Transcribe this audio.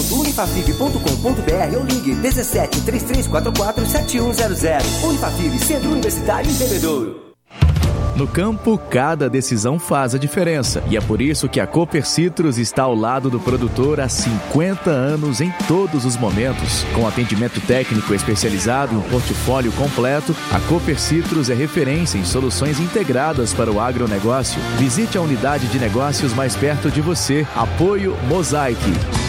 www.unifafib.com.br ou ligue 17 3344 7100. Unifafib, Centro Universitário em Bebedouro. No campo, cada decisão faz a diferença. E é por isso que a Cooper Citrus está ao lado do produtor há 50 anos em todos os momentos. Com atendimento técnico especializado e um portfólio completo, a Cooper Citrus é referência em soluções integradas para o agronegócio. Visite a unidade de negócios mais perto de você. Apoio Mosaic.